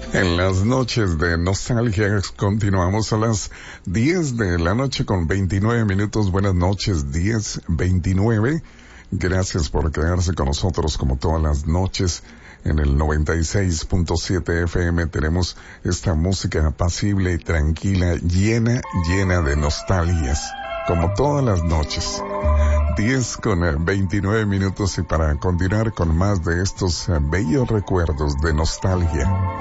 En las noches de nostalgia continuamos a las 10 de la noche con 29 minutos. Buenas noches, 10:29. Gracias por quedarse con nosotros como todas las noches. En el 96.7 FM tenemos esta música apacible y tranquila, llena de nostalgias, como todas las noches. 10:29 minutos y para continuar con más de estos bellos recuerdos de nostalgia.